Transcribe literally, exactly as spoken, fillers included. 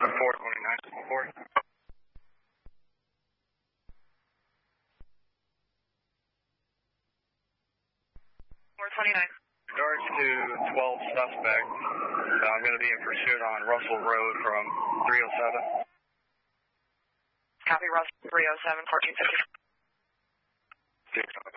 four twenty-nine, four. four twenty-nine. Regards to twelve suspects, uh, I'm going to be in pursuit on Russell Road from three oh seven. Copy, Russell, three oh seven, fourteen fifty. six oh